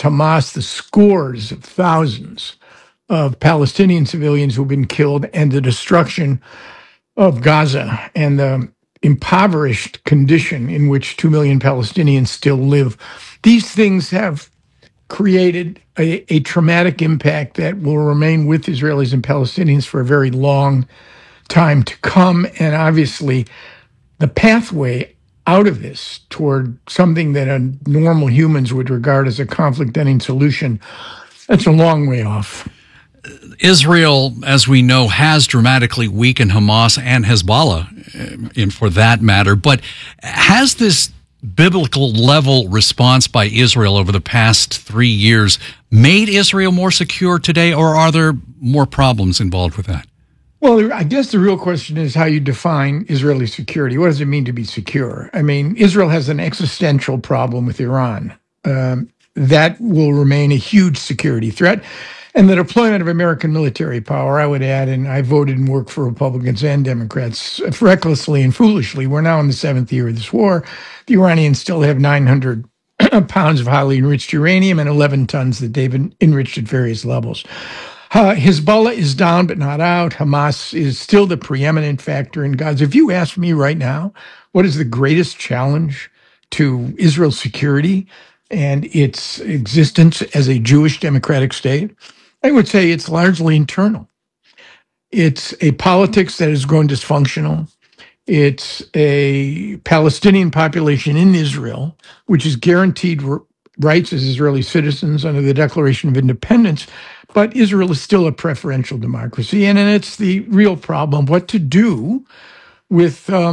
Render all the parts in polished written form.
Hamas the scores of thousands of Palestinian civilians who've been killed and the destruction of Gaza and the impoverished condition in which 2 million Palestinians still live. These things have created a traumatic impact that will remain with Israelis and Palestinians for a very long time to come. And obviously, the pathway out of this toward something that normal humans would regard as a conflict-ending solution, that's a long way off. Israel, as we know, has dramatically weakened Hamas and Hezbollah, for that matter. But has this biblical level response by Israel over the past 3 years made Israel more secure today, or are there more problems involved with that? Well, I guess the real question is how you define Israeli security. What does it mean to be secure? I mean, Israel has an existential problem with Iran. That will remain a huge security threat. And the deployment of American military power, I would add, and I voted and worked for Republicans and Democrats recklessly and foolishly. We're now in the 7th year of this war. The Iranians still have 900 pounds of highly enriched uranium and 11 tons that they've enriched at various levels. Hezbollah is down but not out. Hamas is still the preeminent factor in Gaza. If you ask me right now, what is the greatest challenge to Israel's security and its existence as a Jewish democratic state, I would say it's largely internal. It's a politics that has grown dysfunctional. It's a Palestinian population in Israel, which is guaranteed rights as Israeli citizens under the Declaration of Independence, but Israel is still a preferential democracy. And it's the real problem, what to do with the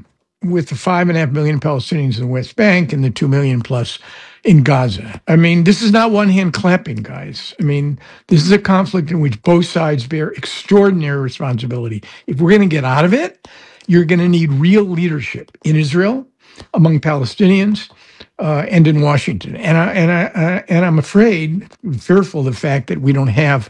5.5 million Palestinians in the West Bank and the 2 million plus in Gaza. I mean, this is not one-hand clapping, guys. I mean, this is a conflict in which both sides bear extraordinary responsibility. If we're going to get out of it, you're going to need real leadership in Israel, among Palestinians, and in Washington. And I'm afraid, fearful of the fact that we don't have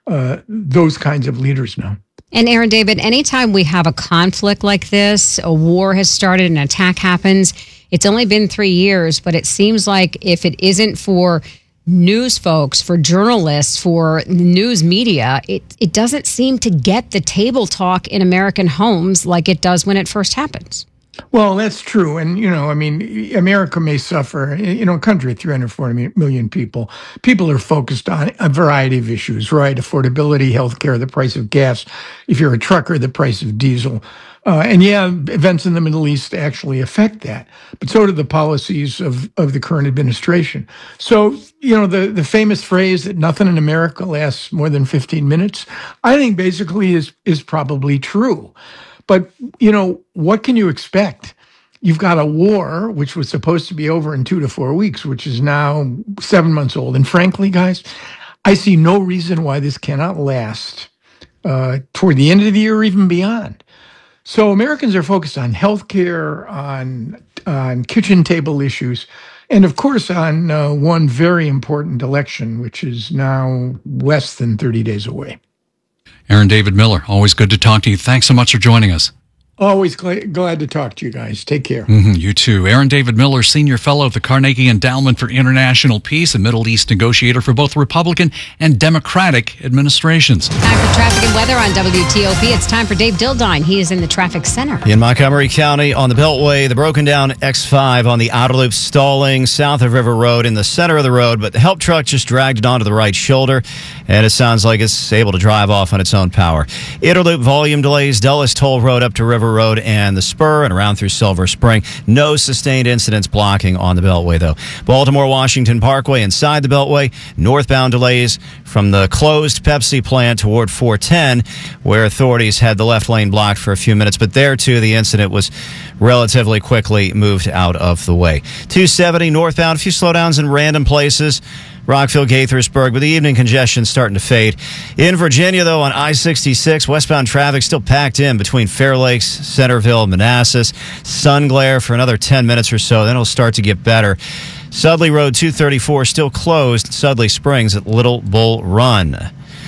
those kinds of leaders now. And Aaron David, anytime we have a conflict like this, a war has started, an attack happens, it's only been 3 years, but it seems like if it isn't for news folks, for journalists, for news media, it doesn't seem to get the table talk in American homes like it does when it first happens. Well, that's true. And, I mean, America may suffer, a country of 340 million people. People are focused on a variety of issues, right? Affordability, healthcare, the price of gas. If you're a trucker, the price of diesel. And events in the Middle East actually affect that. But so do the policies of the current administration. So, the famous phrase that nothing in America lasts more than 15 minutes, I think basically is probably true. But, what can you expect? You've got a war, which was supposed to be over in 2 to 4 weeks, which is now 7 months old. And frankly, guys, I see no reason why this cannot last toward the end of the year or even beyond. So Americans are focused on healthcare, on kitchen table issues, and of course on one very important election, which is now less than 30 days away. Aaron David Miller, always good to talk to you. Thanks so much for joining us. Always glad to talk to you guys. Take care. You too. Aaron David Miller, Senior Fellow of the Carnegie Endowment for International Peace, a Middle East negotiator for both Republican and Democratic administrations. Time for traffic and weather on WTOP. It's time for Dave Dildine. He is in the traffic center. In Montgomery County on the Beltway, the broken down X5 on the outer loop stalling south of River Road in the center of the road, but the help truck just dragged it onto the right shoulder, and it sounds like it's able to drive off on its own power. Interloop volume delays, Dulles Toll Road up to River Road and the Spur and around through Silver Spring. No sustained incidents blocking on the Beltway, though. Baltimore-Washington Parkway inside the Beltway. Northbound delays from the closed Pepsi plant toward 410, where authorities had the left lane blocked for a few minutes. But there, too, the incident was relatively quickly moved out of the way. 270 northbound, a few slowdowns in random places. Rockville, Gaithersburg, but the evening congestion starting to fade. In Virginia, though, on I-66, westbound traffic still packed in between Fair Lakes, Centerville, Manassas. Sun glare for another 10 minutes or so, then it'll start to get better. Sudley Road 234 still closed, Sudley Springs at Little Bull Run.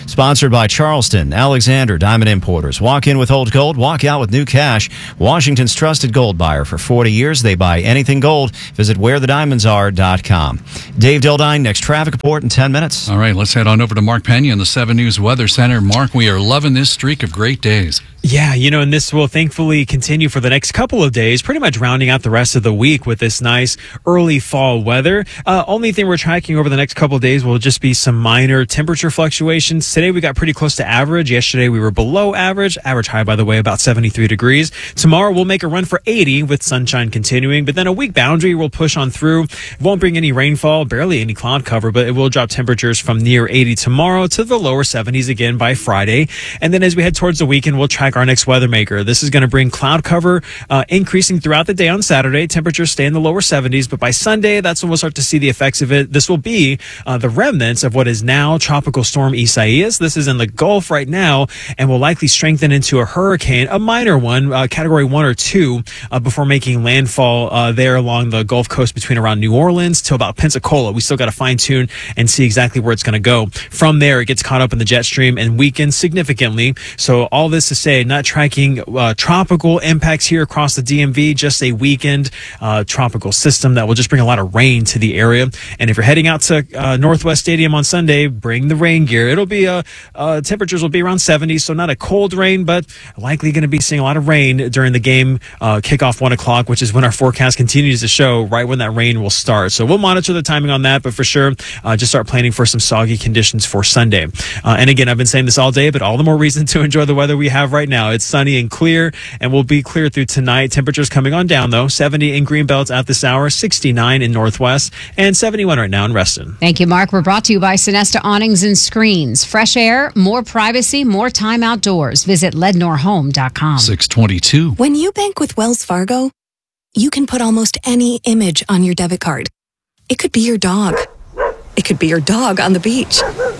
Sponsored by Charleston, Alexander Diamond Importers. Walk in with old gold, walk out with new cash. Washington's trusted gold buyer. For 40 years, they buy anything gold. Visit wherethediamondsare.com. Dave Dildine, next traffic report in 10 minutes. All right, let's head on over to Mark Pena in the 7 News Weather Center. Mark, we are loving this streak of great days. Yeah, and this will thankfully continue for the next couple of days, pretty much rounding out the rest of the week with this nice early fall weather. Only thing we're tracking over the next couple of days will just be some minor temperature fluctuations. Today we got pretty close to average. Yesterday we were below average. Average high, by the way, about 73 degrees. Tomorrow we'll make a run for 80 with sunshine continuing, but then a weak boundary will push on through. It won't bring any rainfall, barely any cloud cover, but it will drop temperatures from near 80 tomorrow to the lower 70s again by Friday. And then as we head towards the weekend, we'll track our next weather maker. This is going to bring cloud cover increasing throughout the day on Saturday. Temperatures stay in the lower 70s, but by Sunday, that's when we'll start to see the effects of it. This will be the remnants of what is now Tropical Storm Isaias. This is in the Gulf right now and will likely strengthen into a hurricane, a minor one, category 1 or 2, before making landfall there along the Gulf Coast between around New Orleans to about Pensacola. We still got to fine tune and see exactly where it's going to go. From there, it gets caught up in the jet stream and weakens significantly. So all this to say, not tracking tropical impacts here across the DMV, just a weakened tropical system that will just bring a lot of rain to the area. And if you're heading out to Northwest Stadium on Sunday, bring the rain gear. It'll be temperatures will be around 70, so not a cold rain, but likely going to be seeing a lot of rain during the game kickoff 1 o'clock, which is when our forecast continues to show right when that rain will start. So we'll monitor the timing on that, but for sure, just start planning for some soggy conditions for Sunday. And again, I've been saying this all day, but all the more reason to enjoy the weather we have right now. It's sunny and clear, and will be clear through tonight. Temperatures coming on down, though. 70 in Greenbelt at this hour, 69 in Northwest, and 71 right now in Reston. Thank you, Mark. We're brought to you by Sonesta Awnings and Screens. Fresh air, more privacy, more time outdoors. Visit lednorhome.com. 622. When you bank with Wells Fargo, you can put almost any image on your debit card. It could be your dog. It could be your dog on the beach.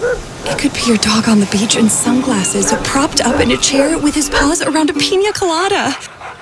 It could be your dog on the beach in sunglasses, propped up in a chair with his paws around a pina colada.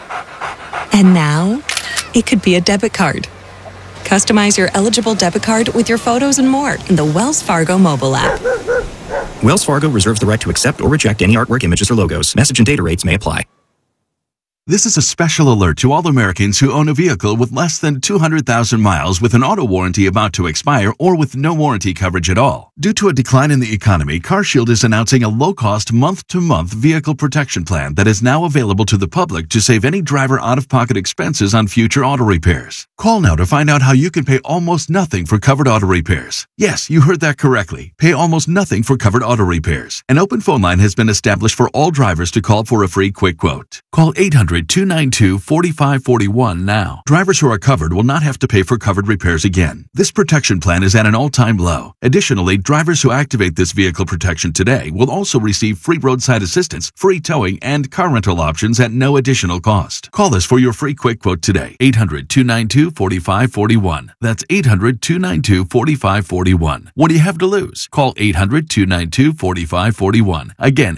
And now, it could be a debit card. Customize your eligible debit card with your photos and more in the Wells Fargo mobile app. Wells Fargo reserves the right to accept or reject any artwork, images, or logos. Message and data rates may apply. This is a special alert to all Americans who own a vehicle with less than 200,000 miles with an auto warranty about to expire or with no warranty coverage at all. Due to a decline in the economy, CarShield is announcing a low-cost month-to-month vehicle protection plan that is now available to the public to save any driver out-of-pocket expenses on future auto repairs. Call now to find out how you can pay almost nothing for covered auto repairs. Yes, you heard that correctly. Pay almost nothing for covered auto repairs. An open phone line has been established for all drivers to call for a free quick quote. Call 800-292-4541 now. Drivers who are covered will not have to pay for covered repairs again. This protection plan is at an all-time low. Additionally, drivers who activate this vehicle protection today will also receive free roadside assistance, free towing, and car rental options at no additional cost. Call us for your free quick quote today. 800-292-4541. That's 800-292-4541. What do you have to lose? Call 800-292-4541. Again,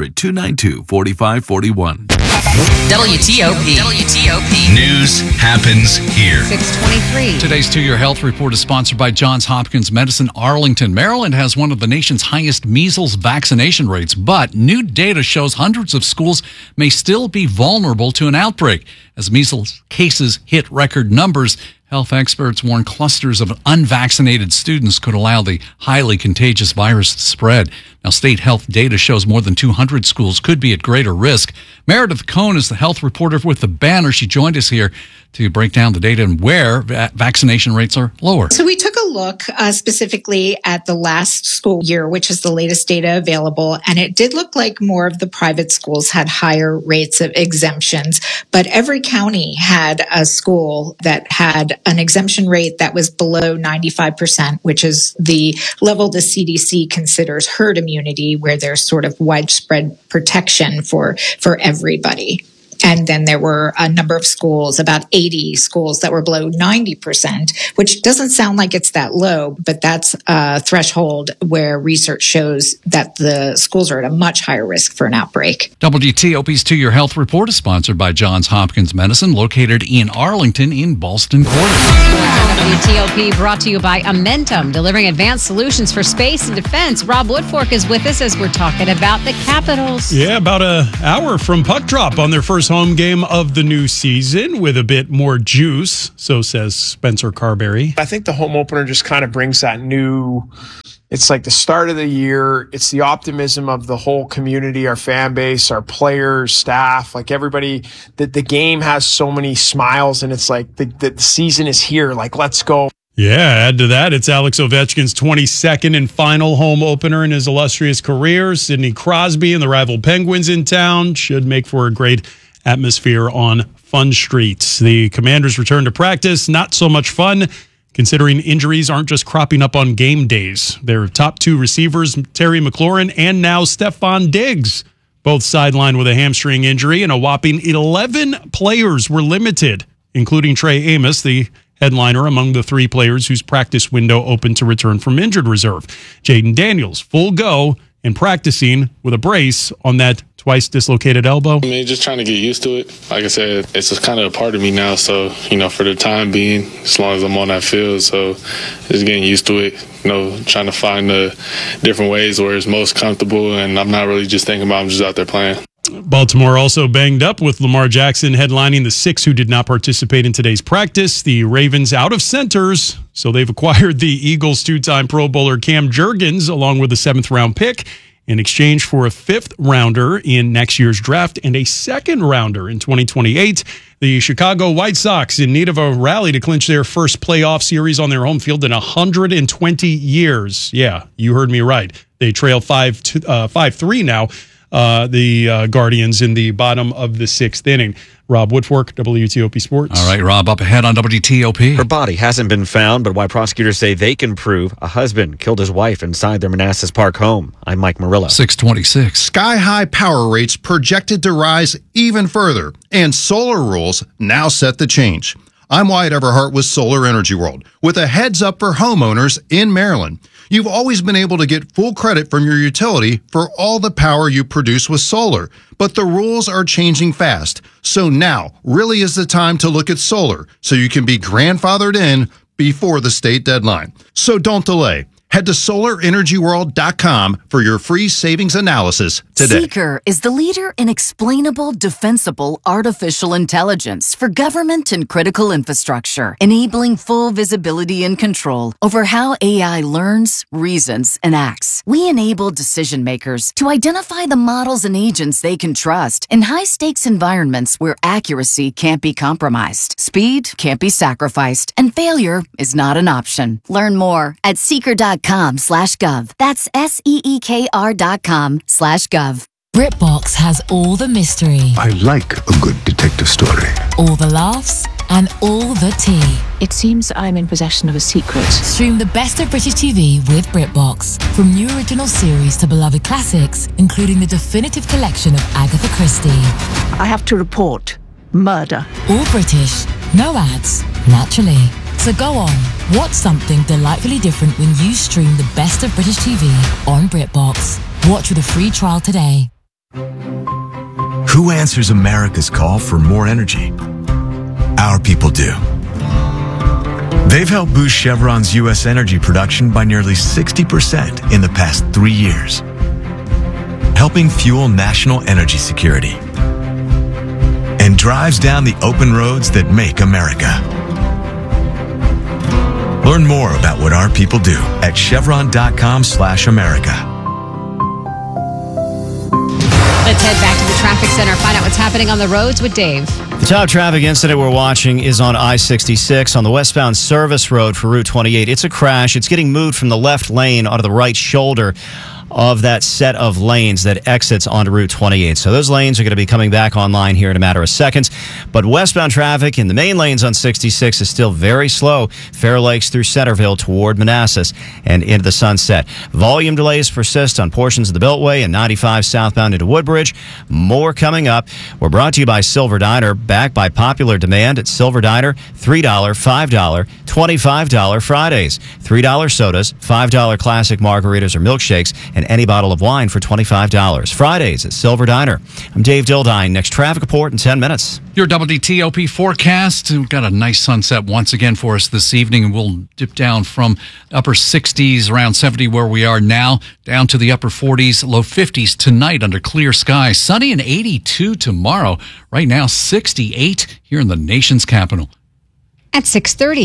800-292-4541. WTOP. News happens here. 623. Today's 2-Year Health Report is sponsored by Johns Hopkins Medicine Arlington. Maryland has one of the nation's highest measles vaccination rates, but new data shows hundreds of schools may still be vulnerable to an outbreak. As measles cases hit record numbers, health experts warn clusters of unvaccinated students could allow the highly contagious virus to spread. Now, state health data shows more than 200 schools could be at greater risk. Meredith Cohn is the health reporter with the Banner. She joined us here to break down the data and where vaccination rates are lower. So we took a look specifically at the last school year, which is the latest data available, and it did look like more of the private schools had higher rates of exemptions, but every county had a school that had an exemption rate that was below 95%, which is the level the CDC considers herd immunity, where there's sort of widespread protection for everybody. And then there were a number of schools, about 80 schools that were below 90%, which doesn't sound like it's that low, but that's a threshold where research shows that the schools are at a much higher risk for an outbreak. WTOP's To Your Health Report is sponsored by Johns Hopkins Medicine, located in Arlington in Ballston Quarter. WTOP brought to you by Amentum, delivering advanced solutions for space and defense. Rob Woodfork is with us as we're talking about the Capitals. Yeah, about an hour from puck drop on their first home game of the new season with a bit more juice, so says Spencer Carberry. I think the home opener just kind of brings that new, it's like the start of the year. It's the optimism of the whole community, our fan base, our players, staff, like everybody. The game has so many smiles, and it's like the season is here. Like, let's go. Yeah, add to that, it's Alex Ovechkin's 22nd and final home opener in his illustrious career. Sidney Crosby and the rival Penguins in town should make for a great atmosphere on Fun Street. The Commanders return to practice. Not so much fun, considering injuries aren't just cropping up on game days. Their top two receivers, Terry McLaurin and now Stephon Diggs, both sidelined with a hamstring injury, and a whopping 11 players were limited, including Trey Amos, the headliner among the three players whose practice window opened to return from injured reserve. Jaden Daniels, full go and practicing with a brace on that twice dislocated elbow. I mean, just trying to get used to it. Like I said, it's just kind of a part of me now. So, for the time being, as long as I'm on that field, so just getting used to it, trying to find the different ways where it's most comfortable, and I'm not really just thinking about I'm just out there playing. Baltimore also banged up with Lamar Jackson headlining the 6 who did not participate in today's practice. The Ravens out of centers, so they've acquired the Eagles' two-time Pro Bowler Cam Jurgens along with a 7th-round pick in exchange for a 5th-rounder in next year's draft and a 2nd-rounder in 2028. The Chicago White Sox, in need of a rally to clinch their first playoff series on their home field in 120 years. Yeah, you heard me right. They trail 5-3 now. The Guardians in the bottom of the 6th inning. Rob Woodfork, WTOP Sports. All right, Rob, up ahead on WTOP. Her body hasn't been found, but why prosecutors say they can prove a husband killed his wife inside their Manassas Park home. I'm Mike Murillo. 626. Sky-high power rates projected to rise even further, and solar rules now set the change. I'm Wyatt Everhart with Solar Energy World, with a heads up for homeowners in Maryland. You've always been able to get full credit from your utility for all the power you produce with solar, but the rules are changing fast. So now really is the time to look at solar so you can be grandfathered in before the state deadline. So don't delay. Head to solarenergyworld.com for your free savings analysis today. Seeker is the leader in explainable, defensible artificial intelligence for government and critical infrastructure, enabling full visibility and control over how AI learns, reasons, and acts. We enable decision makers to identify the models and agents they can trust in high-stakes environments where accuracy can't be compromised, speed can't be sacrificed, and failure is not an option. Learn more at seeker.com/gov. That's SEEKR.com/gov. BritBox has all the mystery. I like a good detective story. All the laughs and all the tea. It seems I'm in possession of a secret. Stream the best of British TV with BritBox. From new original series to beloved classics, including the definitive collection of Agatha Christie. I have to report murder. All British, no ads, naturally. So go on, watch something delightfully different when you stream the best of British TV on BritBox. Watch with a free trial today. Who answers America's call for more energy? Our people do. They've helped boost Chevron's U.S. energy production by nearly 60% in the past 3 years, helping fuel national energy security, and drives down the open roads that make America. Learn more about what our people do at chevron.com/America. Let's head back to the traffic center, find out what's happening on the roads with Dave. The top traffic incident we're watching is on I-66 on the westbound service road for Route 28. It's a crash. It's getting moved from the left lane onto the right shoulder of that set of lanes that exits onto Route 28. So those lanes are going to be coming back online here in a matter of seconds. But westbound traffic in the main lanes on 66 is still very slow. Fair Lakes through Centerville toward Manassas and into the Sunset. Volume delays persist on portions of the Beltway and 95 southbound into Woodbridge. More coming up. We're brought to you by Silver Diner, backed by popular demand at Silver Diner. $3, $5, $25 Fridays. $3 sodas, $5 classic margaritas or milkshakes, and any bottle of wine for $25. Fridays at Silver Diner. I'm Dave Dildine. Next traffic report in 10 minutes. Your WTOP forecast. We've got a nice sunset once again for us this evening, and we'll dip down from upper 60s, around 70 where we are now, down to the upper 40s, low 50s tonight under clear skies. Sunny and 82 tomorrow. Right now, 68 here in the nation's capital. At 6:30.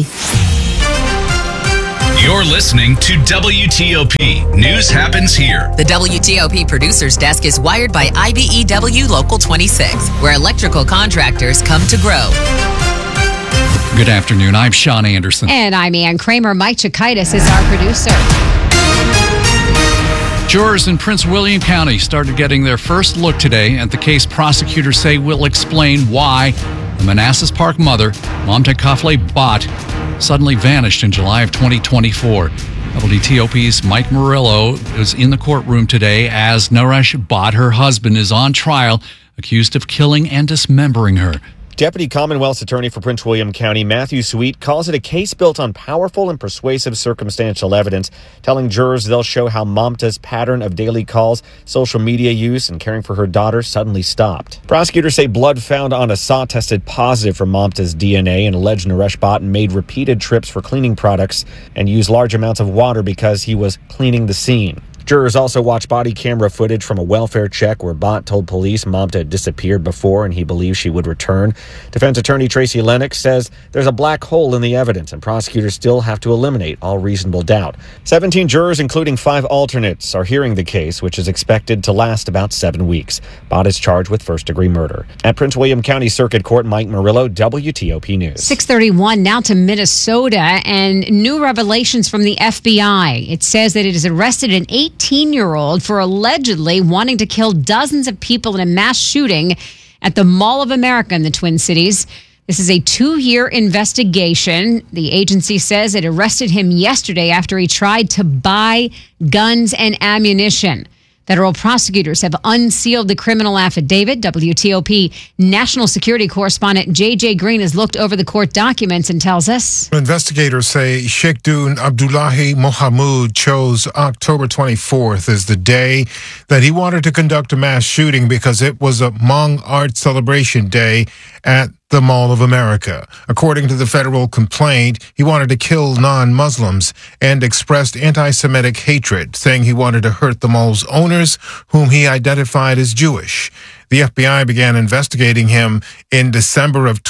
You're listening to WTOP. News happens here. The WTOP Producers Desk is wired by IBEW Local 26, where electrical contractors come to grow. Good afternoon. I'm Sean Anderson. And I'm Ann Kramer. Mike Chikaitis is our producer. Jurors in Prince William County started getting their first look today at the case prosecutors say will explain why the Manassas Park mother, Mamta Kafle Bhatt, suddenly vanished in July of 2024. WTOP's Mike Murillo is in the courtroom today as Naresh Bhatt, her husband, is on trial, accused of killing and dismembering her. Deputy Commonwealth's Attorney for Prince William County, Matthew Sweet, calls it a case built on powerful and persuasive circumstantial evidence, telling jurors they'll show how Mamta's pattern of daily calls, social media use, and caring for her daughter suddenly stopped. Prosecutors say blood found on a saw tested positive for Mamta's DNA, and alleged Naresh Bhatt made repeated trips for cleaning products and used large amounts of water because he was cleaning the scene. Jurors also watched body camera footage from a welfare check where Bhatt told police Mamta had disappeared before and he believes she would return. Defense attorney Tracy Lennox says there's a black hole in the evidence and prosecutors still have to eliminate all reasonable doubt. 17 jurors, including 5 alternates, are hearing the case, which is expected to last about 7 weeks. Bhatt is charged with first-degree murder. At Prince William County Circuit Court, Mike Murillo, WTOP News. 6:31 now to Minnesota and new revelations from the FBI. It says that it has arrested an 18-year-old for allegedly wanting to kill dozens of people in a mass shooting at the Mall of America in the Twin Cities. This is a 2-year investigation. The agency says it arrested him yesterday after he tried to buy guns and ammunition. Federal prosecutors have unsealed the criminal affidavit. WTOP national security correspondent J.J. Green has looked over the court documents and tells us. Investigators say Sheikhdun Abdullahi Mohamud chose October 24th as the day that he wanted to conduct a mass shooting because it was a Hmong Art Celebration Day at the Mall of America. According to the federal complaint, he wanted to kill non-Muslims and expressed anti-Semitic hatred, saying he wanted to hurt the mall's owners, whom he identified as Jewish. The FBI began investigating him in December of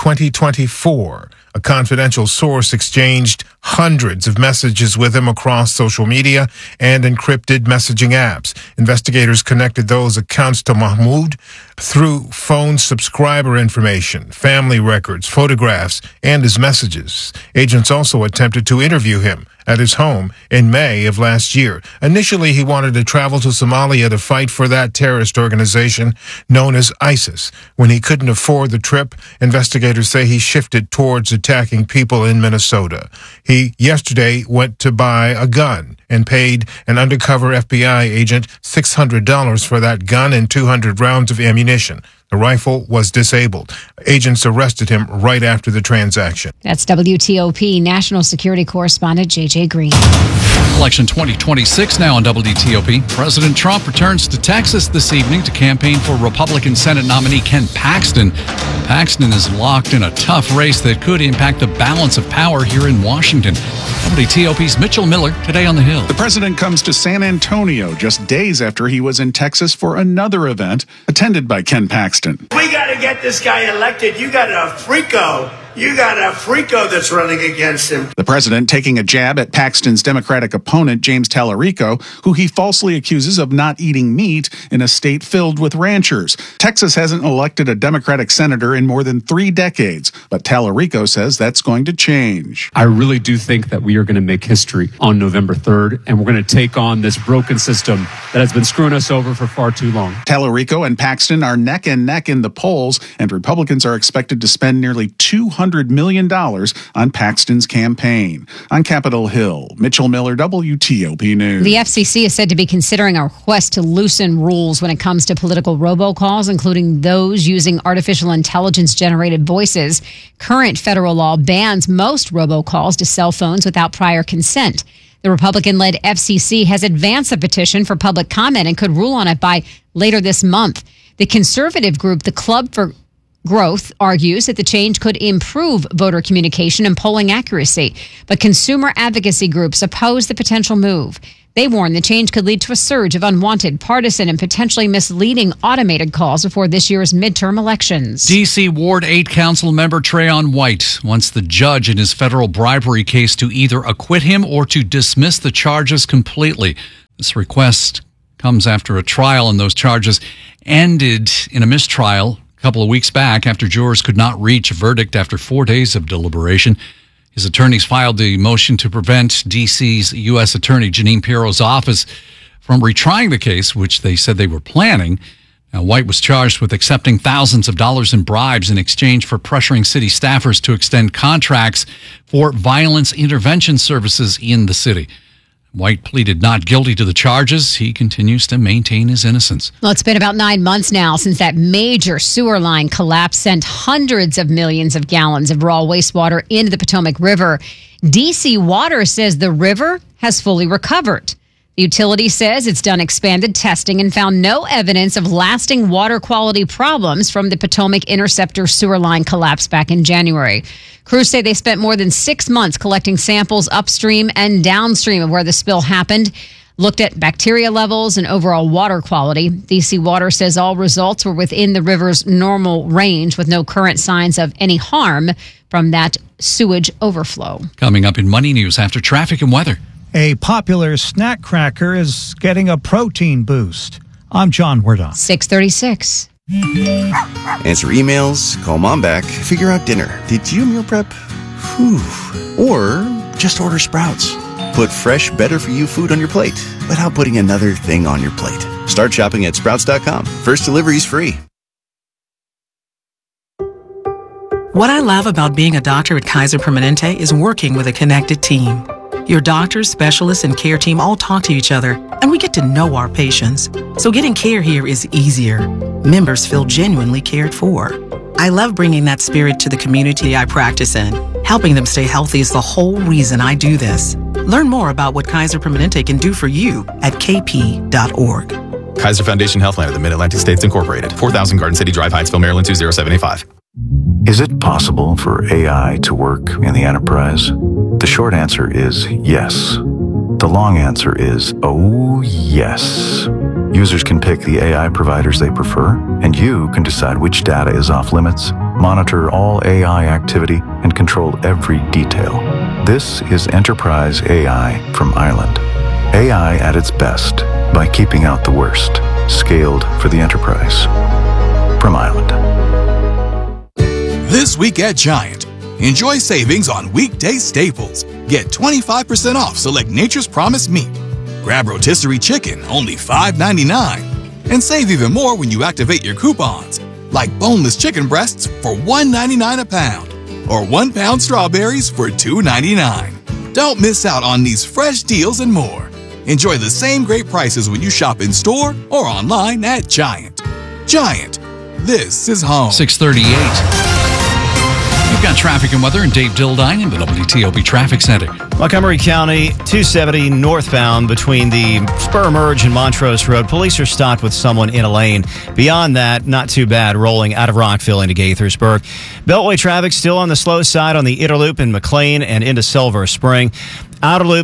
2024. A confidential source exchanged hundreds of messages with him across social media and encrypted messaging apps. Investigators connected those accounts to Mahmoud through phone subscriber information, family records, photographs, and his messages. Agents also attempted to interview him at his home in May of last year. Initially, he wanted to travel to Somalia to fight for that terrorist organization known as ISIS. When he couldn't afford the trip, investigators say he shifted towards attacking people in Minnesota. He yesterday went to buy a gun and paid an undercover FBI agent $600 for that gun and 200 rounds of ammunition. The rifle was disabled. Agents arrested him right after the transaction. That's WTOP national security correspondent J.J. Green. Election 2026 now on WTOP. President Trump returns to Texas this evening to campaign for Republican Senate nominee Ken Paxton. Paxton is locked in a tough race that could impact the balance of power here in Washington. WTOP's Mitchell Miller today on the Hill. The president comes to San Antonio just days after he was in Texas for another event attended by Ken Paxton. We got to get this guy elected. You got a freako. you got a freako that's running against him. The president taking a jab at Paxton's Democratic opponent, James Tallarico, who he falsely accuses of not eating meat in a state filled with ranchers. Texas hasn't elected a Democratic senator in more than 3 decades, but Tallarico says that's going to change. I really do think that we are going to make history on November 3rd, and we're going to take on this broken system that has been screwing us over for far too long. Tallarico and Paxton are neck and neck in the polls, and Republicans are expected to spend nearly $200 million on Paxton's campaign. On Capitol Hill, Mitchell Miller, WTOP News. The FCC is said to be considering a request to loosen rules when it comes to political robocalls, including those using artificial intelligence-generated voices. Current federal law bans most robocalls to cell phones without prior consent. The Republican-led FCC has advanced a petition for public comment and could rule on it by later this month. The conservative group, the Club for Growth, argues that the change could improve voter communication and polling accuracy, but consumer advocacy groups oppose the potential move. They warn the change could lead to a surge of unwanted, partisan, and potentially misleading automated calls before this year's midterm elections. D.C. Ward 8 Council member Trayon White wants the judge in his federal bribery case to either acquit him or to dismiss the charges completely. This request comes after a trial and those charges ended in a mistrial a couple of weeks back after jurors could not reach a verdict after 4 days of deliberation. His attorneys filed the motion to prevent D.C.'s U.S. Attorney Jeanine Pirro's office from retrying the case, which they said they were planning. Now, White was charged with accepting thousands of dollars in bribes in exchange for pressuring city staffers to extend contracts for violence intervention services in the city. White pleaded not guilty to the charges. He continues to maintain his innocence. Well, it's been about 9 months now since that major sewer line collapse sent hundreds of millions of gallons of raw wastewater into the Potomac River. DC Water says the river has fully recovered. The utility says it's done expanded testing and found no evidence of lasting water quality problems from the Potomac Interceptor sewer line collapse back in January. Crews say they spent more than 6 months collecting samples upstream and downstream of where the spill happened, looked at bacteria levels and overall water quality. DC Water says all results were within the river's normal range with no current signs of any harm from that sewage overflow. Coming up in Money News after traffic and weather. A popular snack cracker is getting a protein boost. I'm John Wardon. 6:36. Answer emails, call mom back, figure out dinner. Did you meal prep? Whew. Or just order Sprouts. Put fresh, better-for-you food on your plate without putting another thing on your plate. Start shopping at Sprouts.com. First delivery's free. What I love about being a doctor at Kaiser Permanente is working with a connected team. Your doctors, specialists, and care team all talk to each other, and we get to know our patients. So getting care here is easier. Members feel genuinely cared for. I love bringing that spirit to the community I practice in. Helping them stay healthy is the whole reason I do this. Learn more about what Kaiser Permanente can do for you at kp.org. Kaiser Foundation Healthline of the Mid-Atlantic States Incorporated. 4000 Garden City Drive, Hyattsville, Maryland 20785. Is it possible for AI to work in the enterprise? The short answer is yes. The long answer is, oh yes. Users can pick the AI providers they prefer, and you can decide which data is off limits, monitor all AI activity, and control every detail. This is Enterprise AI from Ireland. AI at its best by keeping out the worst. Scaled for the enterprise. From Ireland. This week at Giant, enjoy savings on weekday staples. Get 25% off select Nature's Promise meat. Grab rotisserie chicken, only $5.99. And save even more when you activate your coupons, like boneless chicken breasts for $1.99 a pound, or 1 pound strawberries for $2.99. Don't miss out on these fresh deals and more. Enjoy the same great prices when you shop in store or online at Giant. Giant, this is home. 6:38. We've got traffic and weather and Dave Dildine in the WTOP Traffic Center. Montgomery County, 270 northbound between the Spur Merge and Montrose Road. Police are stopped with someone in a lane. Beyond that, not too bad, rolling out of Rockville into Gaithersburg. Beltway traffic still on the slow side on the Inner Loop in McLean and into Silver Spring. Outer Loop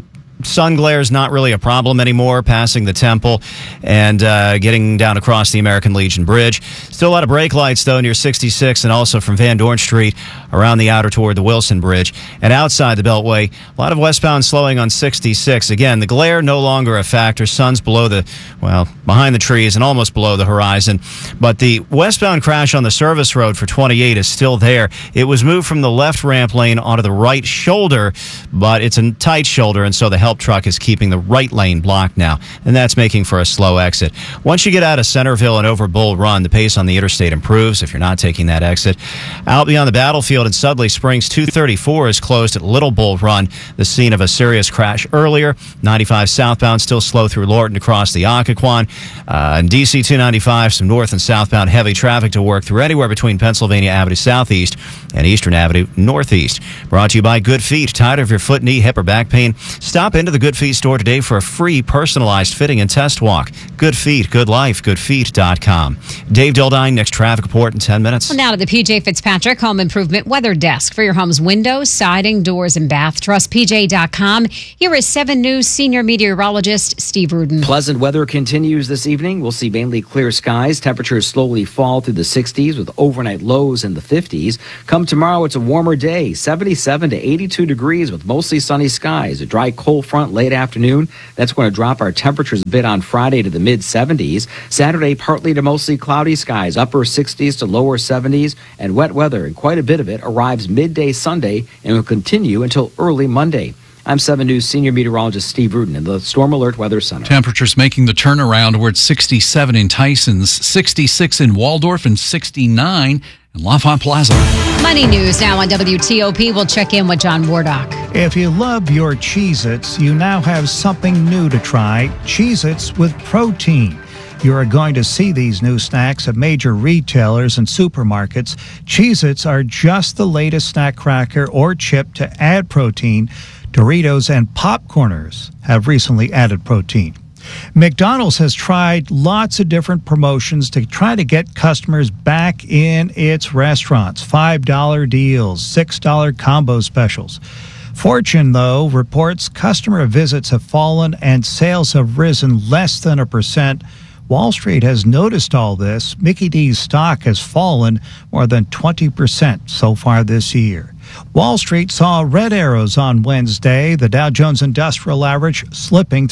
sun glare is not really a problem anymore, passing the Temple and getting down across the American Legion Bridge. Still a lot of brake lights, though, near 66 and also from Van Dorn Street around the outer toward the Wilson Bridge. And outside the Beltway, a lot of westbound slowing on 66. Again, the glare no longer a factor. Sun's behind the trees and almost below the horizon. But the westbound crash on the service road for 28 is still there. It was moved from the left ramp lane onto the right shoulder, but it's a tight shoulder, and so the help truck is keeping the right lane blocked now, and that's making for a slow exit. Once you get out of Centerville and over Bull Run, the pace on the interstate improves if you're not taking that exit. Out beyond the battlefield in Sudley Springs, 234 is closed at Little Bull Run, the scene of a serious crash earlier. 95 southbound still slow through Lorton across the Occoquan. And DC 295, some north and southbound heavy traffic to work through anywhere between Pennsylvania Avenue Southeast and Eastern Avenue Northeast. Brought to you by Good Feet. Tired of your foot, knee, hip, or back pain? Stop into the Good Feet store today for a free personalized fitting and test walk. Good Feet, good life, goodfeet.com. Dave Dildine, next traffic report in 10 minutes. Well, now to the PJ Fitzpatrick Home Improvement Weather Desk for your home's windows, siding, doors, and bath. Trust PJ.com. Here is 7 News senior meteorologist Steve Rudin. Pleasant weather continues this evening. We'll see mainly clear skies. Temperatures slowly fall through the 60s with overnight lows in the 50s. Come tomorrow, it's a warmer day, 77 to 82 degrees with mostly sunny skies. A dry cold front late afternoon. That's going to drop our temperatures a bit on Friday to the mid-70s. Saturday, partly to mostly cloudy skies, upper 60s to lower 70s, and wet weather, and quite a bit of it arrives midday Sunday and will continue until early Monday. I'm 7 News senior meteorologist Steve Rudin in the Storm Alert Weather Center. Temperatures making the turnaround. We're at 67 in Tysons, 66 in Waldorf, and 69 in L'Enfant Plaza. Money news now on WTOP. We'll check in with John Wardock. If you love your Cheez-Its, you now have something new to try, Cheez-Its with protein. You are going to see these new snacks at major retailers and supermarkets. Cheez-Its are just the latest snack cracker or chip to add protein. Doritos and Popcorners have recently added protein. McDonald's has tried lots of different promotions to try to get customers back in its restaurants. $5 deals, $6 combo specials. Fortune, though, reports customer visits have fallen and sales have risen less than 1%. Wall Street has noticed all this. Mickey D's stock has fallen more than 20% so far this year. Wall Street saw red arrows on Wednesday. The Dow Jones Industrial Average slipping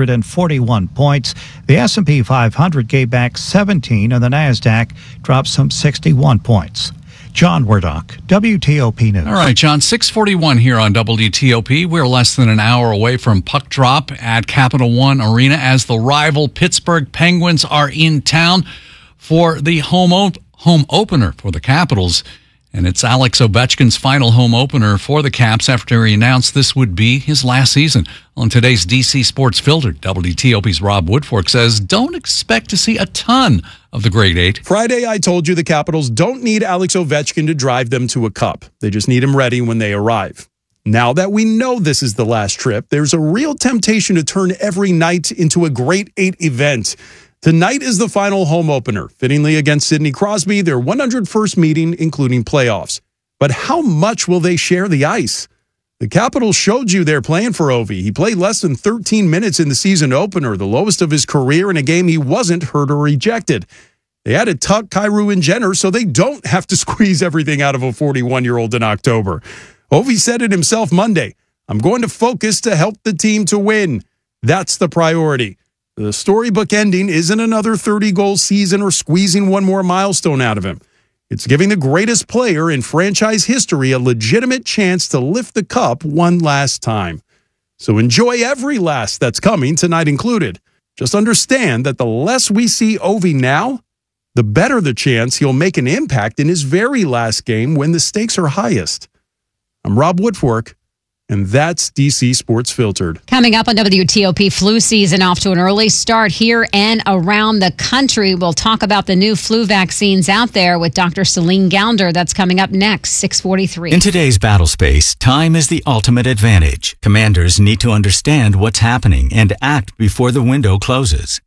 341 points. The S&P 500 gave back 17, and the NASDAQ dropped some 61 points. John Wardock, WTOP News. All right, John, 6:41 here on WTOP. We're less than an hour away from puck drop at Capital One Arena as the rival Pittsburgh Penguins are in town for the home opener for the Capitals. And it's Alex Ovechkin's final home opener for the Caps after he announced this would be his last season. On today's DC Sports Filter, WTOP's Rob Woodfork says don't expect to see a ton of the Great Eight. Friday, I told you the Capitals don't need Alex Ovechkin to drive them to a cup. They just need him ready when they arrive. Now that we know this is the last trip, there's a real temptation to turn every night into a Great Eight event. Tonight is the final home opener, fittingly against Sidney Crosby, their 101st meeting, including playoffs. But how much will they share the ice? The Capitals showed you their plan for Ovi. He played less than 13 minutes in the season opener, the lowest of his career in a game he wasn't hurt or ejected. They added Tuck, Kyrou, and Jenner so they don't have to squeeze everything out of a 41-year-old in October. Ovi said it himself Monday. I'm going to focus to help the team to win. That's the priority. The storybook ending isn't another 30-goal season or squeezing one more milestone out of him. It's giving the greatest player in franchise history a legitimate chance to lift the cup one last time. So enjoy every last that's coming, tonight included. Just understand that the less we see Ovi now, the better the chance he'll make an impact in his very last game when the stakes are highest. I'm Rob Woodfork, and that's DC Sports Filtered. Coming up on WTOP, flu season off to an early start here and around the country. We'll talk about the new flu vaccines out there with Dr. Celine Gounder. That's coming up next, 6:43. In today's battle space, time is the ultimate advantage. Commanders need to understand what's happening and act before the window closes.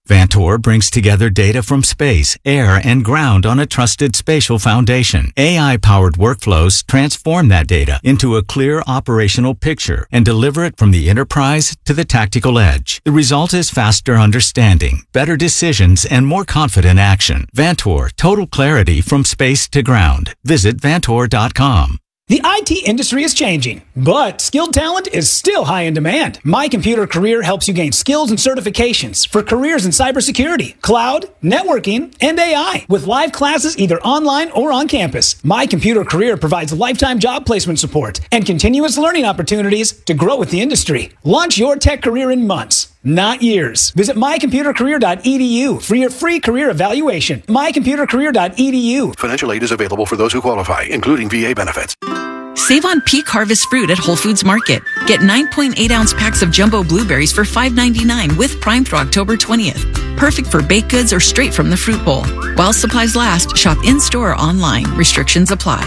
Vantor brings together data from space, air, and ground on a trusted spatial foundation. AI-powered workflows transform that data into a clear operational picture and deliver it from the enterprise to the tactical edge. The result is faster understanding, better decisions, and more confident action. Vantor, total clarity from space to ground. Visit Vantor.com. The IT industry is changing, but skilled talent is still high in demand. My Computer Career helps you gain skills and certifications for careers in cybersecurity, cloud, networking, and AI, with live classes either online or on campus. My Computer Career provides lifetime job placement support and continuous learning opportunities to grow with the industry. Launch your tech career in months, not years. Visit mycomputercareer.edu for your free career evaluation. mycomputercareer.edu. Financial aid is available for those who qualify, including VA benefits. Save on peak harvest fruit at Whole Foods Market. Get 9.8-ounce packs of jumbo blueberries for $5.99 with Prime through October 20th. Perfect for baked goods or straight from the fruit bowl. While supplies last, shop in-store or online. Restrictions apply.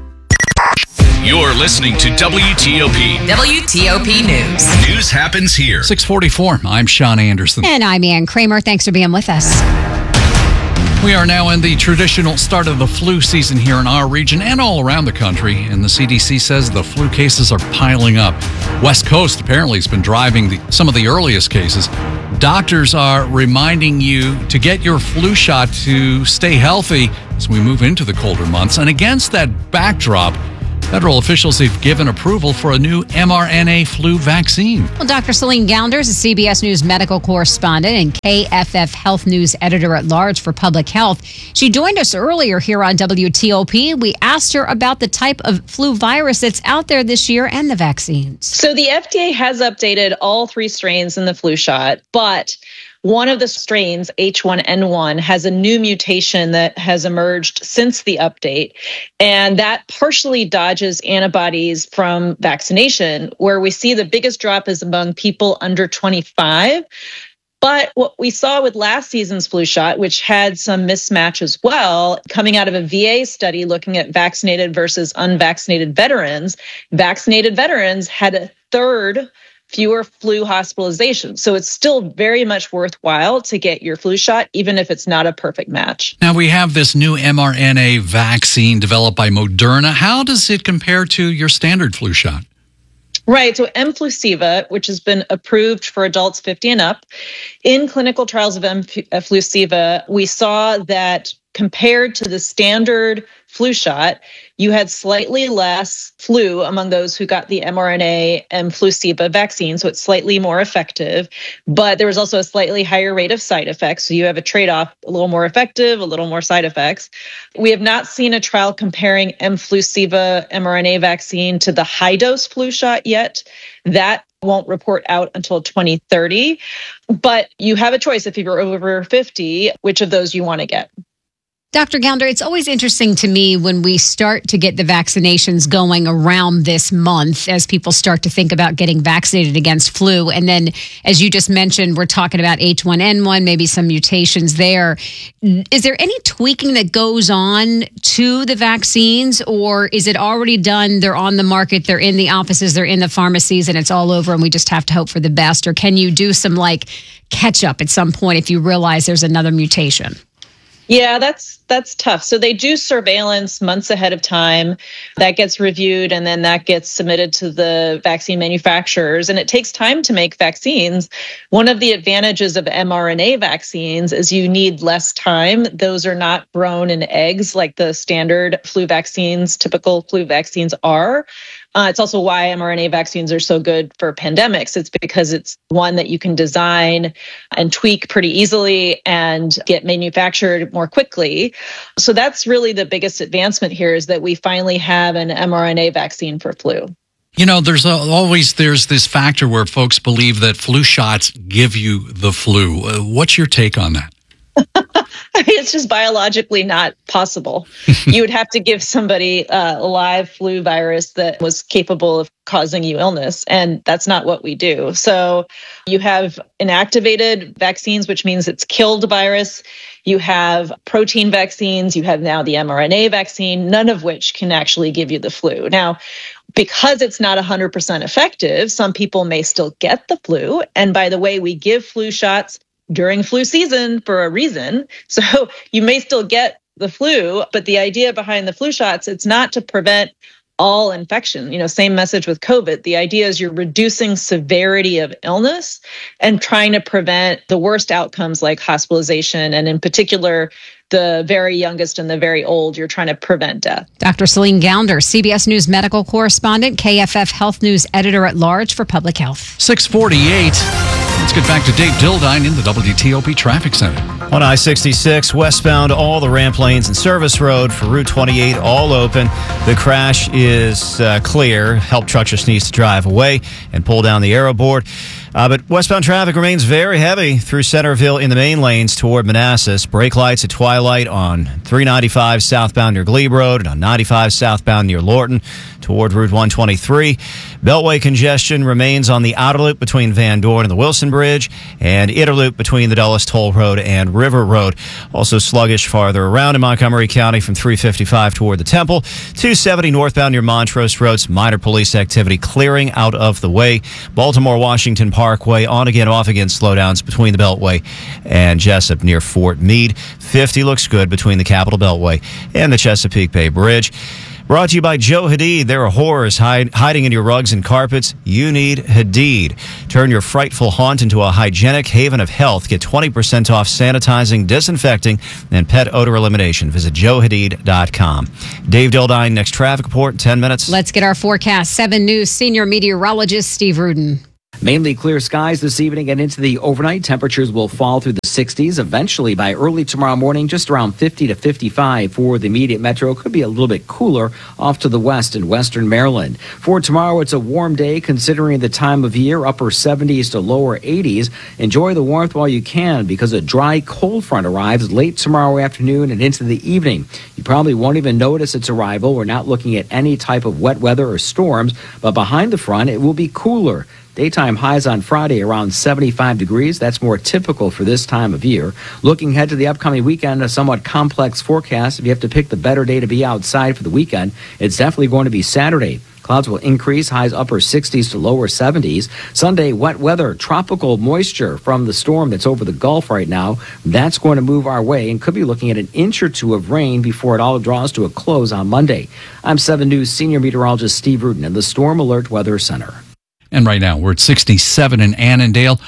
You're listening to WTOP. WTOP News. News happens here. 644. I'm Sean Anderson. And I'm Ann Kramer. Thanks for being with us. We are now in the traditional start of the flu season here in our region and all around the country. And the CDC says the flu cases are piling up. West Coast apparently has been driving some of the earliest cases. Doctors are reminding you to get your flu shot to stay healthy as we move into the colder months. And against that backdrop, federal officials have given approval for a new mRNA flu vaccine. Well, Dr. Celine Gownder is a CBS News medical correspondent and KFF Health News editor-at-large for public health. She joined us earlier here on WTOP. We asked her about the type of flu virus that's out there this year and the vaccines. So the FDA has updated all 3 strains in the flu shot, but one of the strains, H1N1, has a new mutation that has emerged since the update, and that partially dodges antibodies from vaccination, where we see the biggest drop is among people under 25. But what we saw with last season's flu shot, which had some mismatch as well, coming out of a VA study looking at vaccinated versus unvaccinated veterans, vaccinated veterans had a third fewer flu hospitalizations. So it's still very much worthwhile to get your flu shot, even if it's not a perfect match. Now we have this new mRNA vaccine developed by Moderna. How does it compare to your standard flu shot? Right. So Mflusiva, which has been approved for adults 50 and up, in clinical trials of Mflusiva, we saw that compared to the standard flu shot, you had slightly less flu among those who got the mRNA Mflusiva vaccine, so it's slightly more effective. But there was also a slightly higher rate of side effects, so you have a trade-off, a little more effective, a little more side effects. We have not seen a trial comparing Mflusiva mRNA vaccine to the high-dose flu shot yet. That won't report out until 2030. But you have a choice if you're over 50, which of those you want to get. Dr. Gownder, it's always interesting to me when we start to get the vaccinations going around this month as people start to think about getting vaccinated against flu. And then, as you just mentioned, we're talking about H1N1, maybe some mutations there. Is there any tweaking that goes on to the vaccines, or is it already done? They're on the market, they're in the offices, they're in the pharmacies, and it's all over, and we just have to hope for the best? Or can you do some catch up at some point if you realize there's another mutation? Yeah, that's tough. So they do surveillance months ahead of time. That gets reviewed, and then that gets submitted to the vaccine manufacturers. And it takes time to make vaccines. One of the advantages of mRNA vaccines is you need less time. Those are not grown in eggs like the standard flu vaccines, typical flu vaccines are. It's also why mRNA vaccines are so good for pandemics. It's because it's one that you can design and tweak pretty easily and get manufactured more quickly. So that's really the biggest advancement here, is that we finally have an mRNA vaccine for flu. You know, there's this factor where folks believe that flu shots give you the flu. What's your take on that? I mean, it's just biologically not possible. You would have to give somebody a live flu virus that was capable of causing you illness, and that's not what we do. So you have inactivated vaccines, which means it's killed the virus. You have protein vaccines. You have now the mRNA vaccine, none of which can actually give you the flu. Now, because it's not 100% effective, some people may still get the flu. And by the way, we give flu shots during flu season for a reason. So you may still get the flu, but the idea behind the flu shots, it's not to prevent all infection. Same message with COVID. The idea is you're reducing severity of illness and trying to prevent the worst outcomes like hospitalization, and in particular, the very youngest and the very old. You're trying to prevent death. Dr. Celine Gounder, CBS News medical correspondent, KFF Health News editor-at-large for Public Health. 648. Let's get back to Dave Dildine in the WTOP Traffic Center. On I-66 westbound, all the ramp lanes and service road for Route 28 all open. The crash is clear. Help truck just needs to drive away and pull down the arrow board. But westbound traffic remains very heavy through Centerville in the main lanes toward Manassas. Brake lights at twilight on 395 southbound near Glebe Road and on 95 southbound near Lorton toward Route 123. Beltway congestion remains on the outer loop between Van Dorn and the Wilson Bridge, and inner loop between the Dulles Toll Road and River Road. Also sluggish farther around in Montgomery County from 355 toward the Temple. 270 northbound near Montrose Road. Some minor police activity clearing out of the way. Baltimore-Washington Parkway, on again, off again slowdowns between the Beltway and Jessup near Fort Meade. 50 looks good between the Capitol Beltway and the Chesapeake Bay Bridge. Brought to you by Joe Hadid. There are horrors hiding in your rugs and carpets. You need Hadid. Turn your frightful haunt into a hygienic haven of health. Get 20% off sanitizing, disinfecting, and pet odor elimination. Visit joehadid.com. Dave Dildine, next traffic report in 10 minutes. Let's get our forecast. 7 News senior meteorologist Steve Rudin. Mainly clear skies this evening and into the overnight. Temperatures will fall through the 60s. Eventually, by early tomorrow morning, just around 50 to 55 for the immediate metro. Could be a little bit cooler off to the west in western Maryland. For tomorrow, it's a warm day considering the time of year, upper 70s to lower 80s. Enjoy the warmth while you can because a dry cold front arrives late tomorrow afternoon and into the evening. You probably won't even notice its arrival. We're not looking at any type of wet weather or storms, but behind the front, it will be cooler. Daytime highs on Friday around 75 degrees. That's more typical for this time of year. Looking ahead to the upcoming weekend, a somewhat complex forecast. If you have to pick the better day to be outside for the weekend, it's definitely going to be Saturday. Clouds will increase, highs upper 60s to lower 70s. Sunday, wet weather, tropical moisture from the storm that's over the Gulf right now. That's going to move our way and could be looking at an inch or two of rain before it all draws to a close on Monday. I'm 7 News senior meteorologist Steve Rudin in the Storm Alert Weather Center. And right now, we're at 67 in Annandale,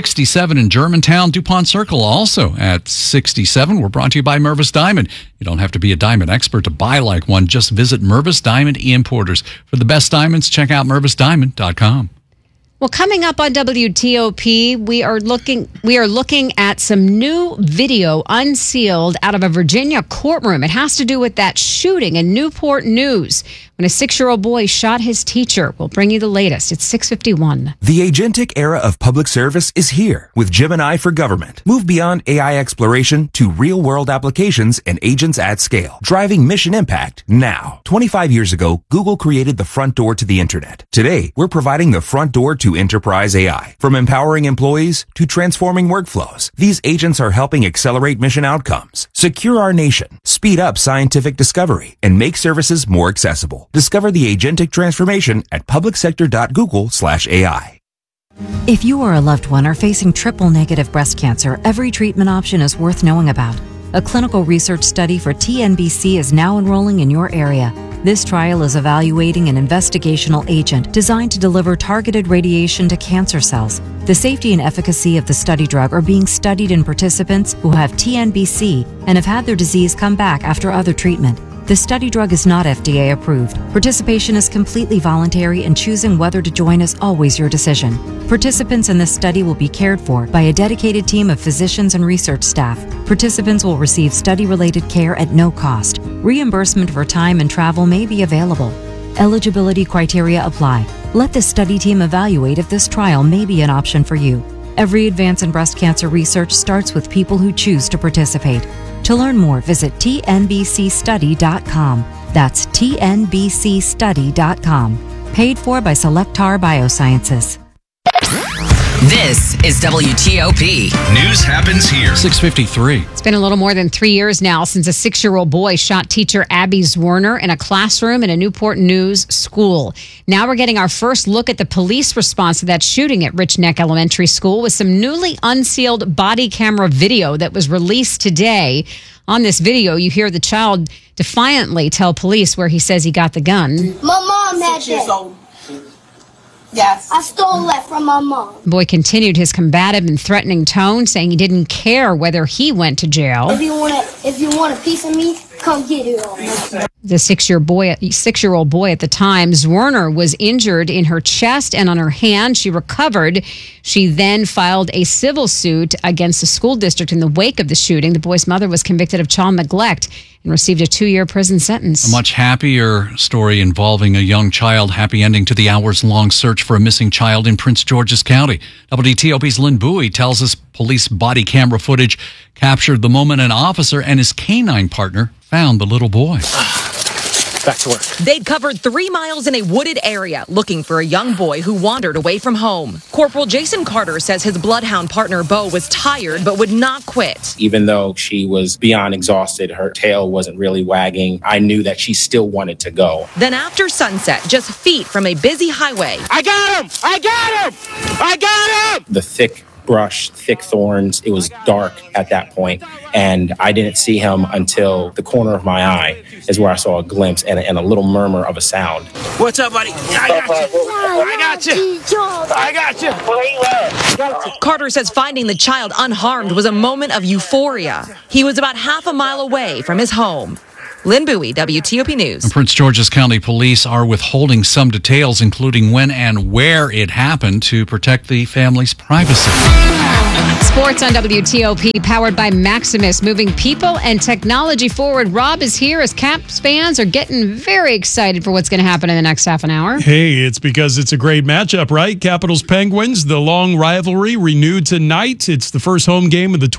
67 in Germantown. DuPont Circle also at 67. We're brought to you by Mervis Diamond. You don't have to be a diamond expert to buy like one. Just visit Mervis Diamond Importers. For the best diamonds, check out mervisdiamond.com. Well, coming up on WTOP, we are looking at some new video unsealed out of a Virginia courtroom. It has to do with that shooting in Newport News when a 6-year-old boy shot his teacher. We'll bring you the latest. It's 6:51. The agentic era of public service is here with Gemini for Government. Move beyond AI exploration to real-world applications and agents at scale, driving mission impact now. 25 years ago, Google created the front door to the internet. Today, we're providing the front door to enterprise AI. From empowering employees to transforming workflows, these agents are helping accelerate mission outcomes, secure our nation, speed up scientific discovery, and make services more accessible. Discover the agentic transformation at publicsector.google/AI. If you or a loved one are facing triple-negative breast cancer, every treatment option is worth knowing about. A clinical research study for TNBC is now enrolling in your area. This trial is evaluating an investigational agent designed to deliver targeted radiation to cancer cells. The safety and efficacy of the study drug are being studied in participants who have TNBC and have had their disease come back after other treatment. The study drug is not FDA approved. Participation is completely voluntary and choosing whether to join is always your decision. Participants in this study will be cared for by a dedicated team of physicians and research staff. Participants will receive study-related care at no cost. Reimbursement for time and travel may be available. Eligibility criteria apply. Let the study team evaluate if this trial may be an option for you. Every advance in breast cancer research starts with people who choose to participate. To learn more, visit tnbcstudy.com. That's tnbcstudy.com. Paid for by Cellectar Biosciences. This is WTOP. News happens here. 6:53. It's been a little more than 3 years now since a 6-year-old boy shot teacher Abby Zwerner in a classroom in a Newport News school. Now we're getting our first look at the police response to that shooting at Rich Neck Elementary School with some newly unsealed body camera video that was released today. On this video, you hear the child defiantly tell police where he says he got the gun. My mom had that. Yes. I stole that from my mom. The boy continued his combative and threatening tone, saying he didn't care whether he went to jail. If you want a piece of me, come get it all. The 6-year-old boy at the time, Zwerner, was injured in her chest and on her hand. She recovered. She then filed a civil suit against the school district in the wake of the shooting. The boy's mother was convicted of child neglect and received a 2-year prison sentence. A much happier story involving a young child. Happy ending to the hours-long search for a missing child in Prince George's County. WTOP's Lynn Bowie tells us police body camera footage captured the moment an officer and his canine partner found the little boy. Back to work. They'd covered 3 miles in a wooded area looking for a young boy who wandered away from home. Corporal Jason Carter says his bloodhound partner, Bo, was tired but would not quit. Even though she was beyond exhausted, her tail wasn't really wagging, I knew that she still wanted to go. Then after sunset, just feet from a busy highway. I got him! I got him! I got him! The thick brush, thick thorns. It was dark at that point, and I didn't see him until the corner of my eye is where I saw a glimpse and a little murmur of a sound. What's up, buddy? I got you. I got you. I got you. Carter says finding the child unharmed was a moment of euphoria. He was about half a mile away from his home. Lynn Bowie, WTOP News. And Prince George's County Police are withholding some details, including when and where it happened, to protect the family's privacy. Sports on WTOP, powered by Maximus, moving people and technology forward. Rob is here as Caps fans are getting very excited for what's going to happen in the next half an hour. Hey, it's because it's a great matchup, right? Capitals Penguins, the long rivalry renewed tonight. It's the first home game of the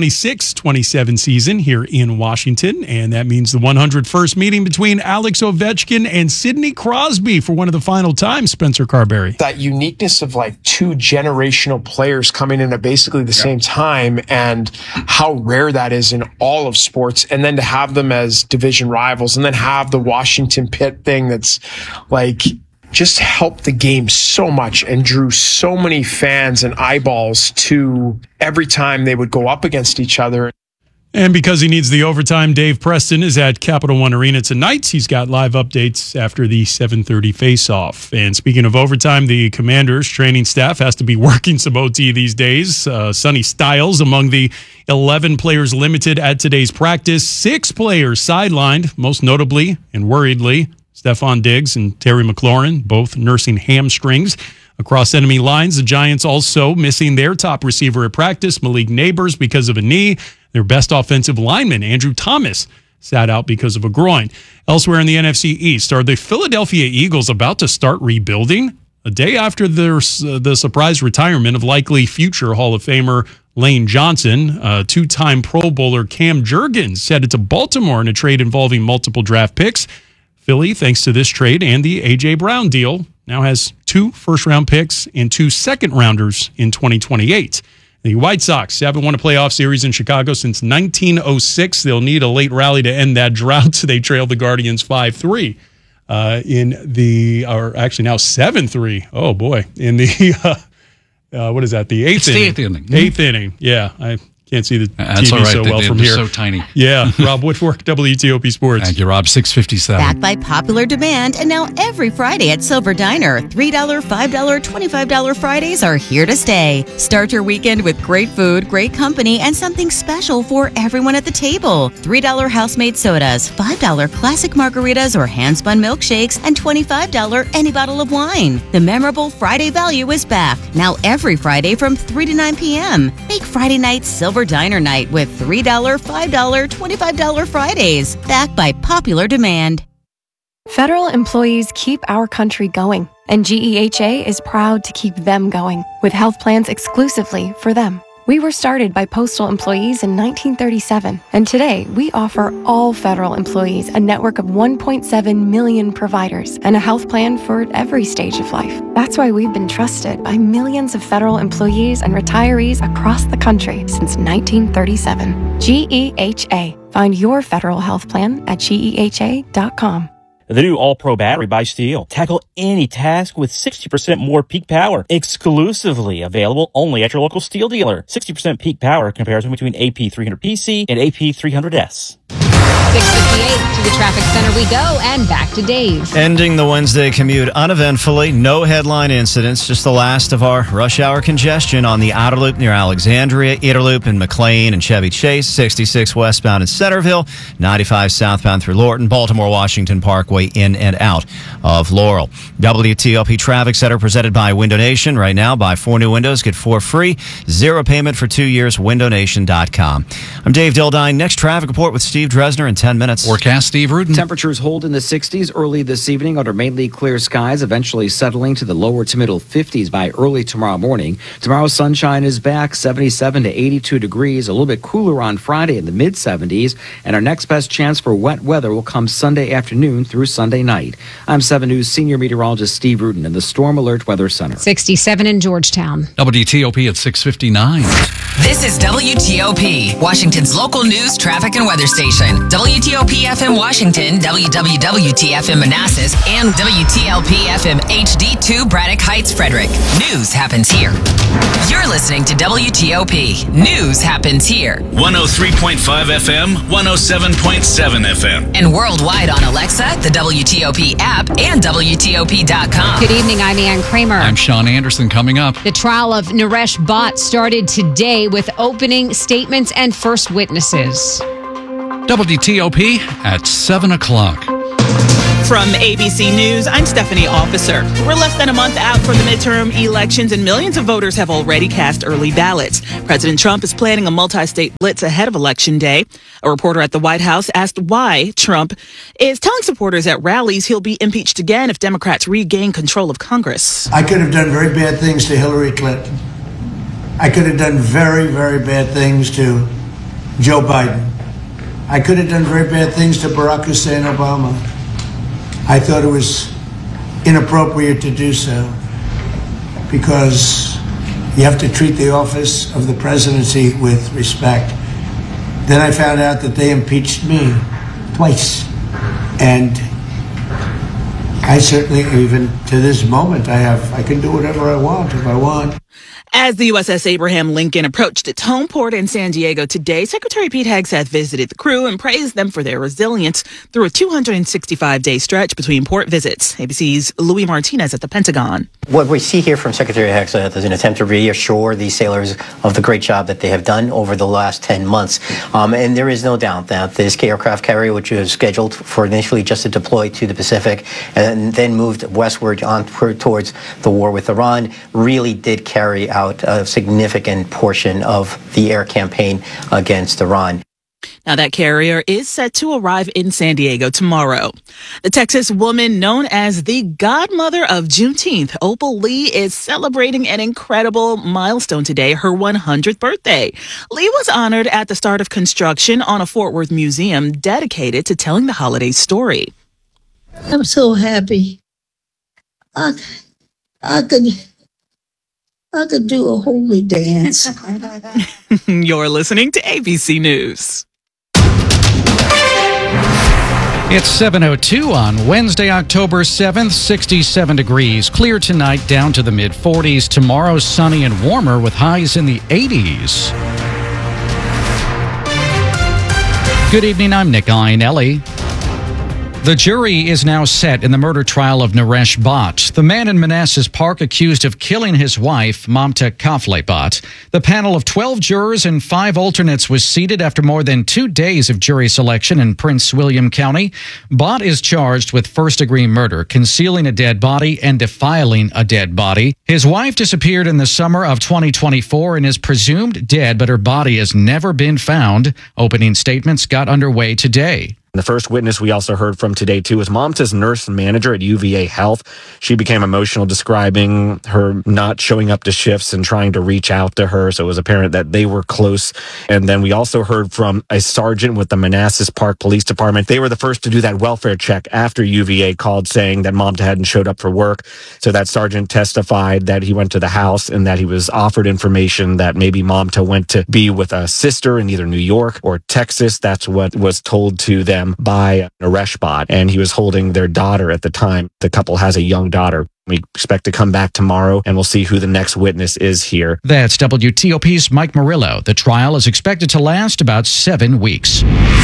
2026-27 season here in Washington, and that means the 101st meeting between Alex Ovechkin and Sidney Crosby for one of the final times, Spencer Carberry. That uniqueness of like 2 generational players coming in at basically the same time, and how rare that is in all of sports, and then to have them as division rivals, and then have the Washington Pitt thing that's like just helped the game so much and drew so many fans and eyeballs to every time they would go up against each other. And because he needs the overtime, Dave Preston is at Capital One Arena tonight. He's got live updates after the 7:30 face-off. And speaking of overtime, the Commanders training staff has to be working some OT these days. Sonny Styles among the 11 players limited at today's practice. 6 players sidelined, most notably and worriedly, Stephon Diggs and Terry McLaurin, both nursing hamstrings. Across enemy lines, the Giants also missing their top receiver at practice, Malik Neighbors, because of a knee. Their best offensive lineman, Andrew Thomas, sat out because of a groin. Elsewhere in the NFC East, are the Philadelphia Eagles about to start rebuilding? A day after the surprise retirement of likely future Hall of Famer Lane Johnson, 2-time Pro Bowler Cam Jurgens headed to Baltimore in a trade involving multiple draft picks. Philly, thanks to this trade and the A.J. Brown deal, now has 2 first-round picks and 2 second-rounders in 2028. The White Sox haven't won a playoff series in Chicago since 1906. They'll need a late rally to end that drought. They trailed the Guardians 5-3 or actually now 7-3. Oh, boy. In the, what is that, the 8th inning? The 8th inning. 8th inning, yeah. I can't see the That's TV all right. so well from They're here. so tiny. Yeah, Rob Woodfork, WTOP Sports. Thank you, Rob. 6:57. Back by popular demand, and now every Friday at Silver Diner, $3, $5, $25 Fridays are here to stay. Start your weekend with great food, great company, and something special for everyone at the table. $3 house-made sodas, $5 classic margaritas or hand-spun milkshakes, and $25 any bottle of wine. The memorable Friday value is back, now every Friday from 3 to 9 p.m. Make Friday night Silver Diner night with $3, $5, $25 Fridays. Back by popular demand. Federal employees keep our country going, and GEHA is proud to keep them going with health plans exclusively for them. We were started by postal employees in 1937, and today we offer all federal employees a network of 1.7 million providers and a health plan for every stage of life. That's why we've been trusted by millions of federal employees and retirees across the country since 1937. GEHA. Find your federal health plan at GEHA.com. The new All-Pro battery by Steel. Tackle any task with 60% more peak power. Exclusively available only at your local Steel dealer. 60% peak power comparison between AP300PC and AP300S. 6:58 to the traffic center we go, and back to Dave. Ending the Wednesday commute uneventfully. No headline incidents, just the last of our rush hour congestion on the outer loop near Alexandria, inner loop in McLean and Chevy Chase, 66 westbound in Centerville, 95 southbound through Lorton, Baltimore Washington Parkway in and out of Laurel. WTOP Traffic Center presented by Window Nation. Right now, buy 4 new windows, get 4 free. 0 payment for 2 years. WindowNation.com. I'm Dave Dildine. Next traffic report with Steve Dresner in 10 minutes. Forecast, Steve Rudin. Temperatures hold in the 60s early this evening under mainly clear skies, eventually settling to the lower to middle 50s by early tomorrow morning. Tomorrow's sunshine is back, 77 to 82 degrees, a little bit cooler on Friday in the mid-70s, and our next best chance for wet weather will come Sunday afternoon through Sunday night. I'm 7 News senior meteorologist Steve Rudin in the Storm Alert Weather Center. 67 in Georgetown. WTOP at 6:59. This is WTOP, Washington's local news, traffic, and weather station. WTOP FM Washington, WWWT FM Manassas, and WTLP FM HD2 Braddock Heights, Frederick. News happens here. You're listening to WTOP. News happens here. 103.5 FM, 107.7 FM. And worldwide on Alexa, the WTOP app, and WTOP.com. Good evening, I'm Ann Kramer. I'm Sean Anderson. Coming up. The trial of Naresh Bhatt started today with opening statements and first witnesses. WTOP at 7 o'clock. From ABC News, I'm Stephanie Officer. We're less than a month out from the midterm elections, and millions of voters have already cast early ballots. President Trump is planning a multi-state blitz ahead of Election Day. A reporter at the White House asked why Trump is telling supporters at rallies he'll be impeached again if Democrats regain control of Congress. I could have done very bad things to Hillary Clinton. I could have done very, very bad things to Joe Biden. I could have done very bad things to Barack Hussein Obama. I thought it was inappropriate to do so because you have to treat the office of the presidency with respect. Then I found out that they impeached me twice. And I certainly, even to this moment, I can do whatever I want if I want. As the USS Abraham Lincoln approached its home port in San Diego today, Secretary Pete Hegseth visited the crew and praised them for their resilience through a 265-day stretch between port visits. ABC's Louis Martinez at the Pentagon. What we see here from Secretary Hegseth is an attempt to reassure these sailors of the great job that they have done over the last 10 months. And there is no doubt that this aircraft carrier, which was scheduled for initially just to deploy to the Pacific and then moved westward on towards the war with Iran, really did carry out a significant portion of the air campaign against Iran. Now, that carrier is set to arrive in San Diego tomorrow. The Texas woman known as the godmother of Juneteenth, Opal Lee, is celebrating an incredible milestone today, her 100th birthday. Lee was honored at the start of construction on a Fort Worth museum dedicated to telling the holiday story. I'm so happy. I could do a holy dance. You're listening to ABC News. It's 7:02 on Wednesday, October 7th, 67 degrees. Clear tonight, down to the mid-40s. Tomorrow, sunny and warmer with highs in the 80s. Good evening, I'm Nick Iannelli. The jury is now set in the murder trial of Naresh Bhatt, the man in Manassas Park accused of killing his wife, Mamta Kafle Bhatt. The panel of 12 jurors and 5 alternates was seated after more than 2 days of jury selection in Prince William County. Bhatt is charged with first-degree murder, concealing a dead body, and defiling a dead body. His wife disappeared in the summer of 2024 and is presumed dead, but her body has never been found. Opening statements got underway today. The first witness we also heard from today, too, was Momta's nurse manager at UVA Health. She became emotional describing her not showing up to shifts and trying to reach out to her. So it was apparent that they were close. And then we also heard from a sergeant with the Manassas Park Police Department. They were the first to do that welfare check after UVA called saying that Momta hadn't showed up for work. So that sergeant testified that he went to the house and that he was offered information that maybe Momta went to be with a sister in either New York or Texas. That's what was told to them by Areshbot, and he was holding their daughter at the time. The couple has a young daughter. We expect to come back tomorrow, and we'll see who the next witness is here. That's WTOP's Mike Murillo. The trial is expected to last about 7 weeks.